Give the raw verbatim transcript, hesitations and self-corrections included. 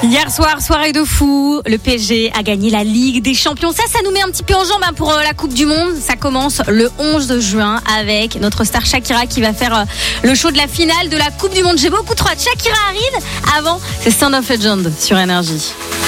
Hier soir, soirée de fou, le P S G a gagné la Ligue des Champions. Ça, ça nous met un petit peu en jambe hein, pour euh, la Coupe du Monde. Ça commence le onze juin avec notre star Shakira qui va faire euh, le show de la finale de la Coupe du Monde. J'ai beaucoup trop hâte. Shakira arrive avant, c'est Sound of Legend sur Énergie.